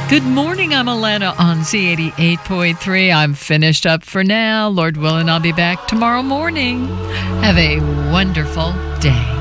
Good morning, I'm Alana on Z88.3. I'm finished up for now. Lord willing, I'll be back tomorrow morning. Have a wonderful day.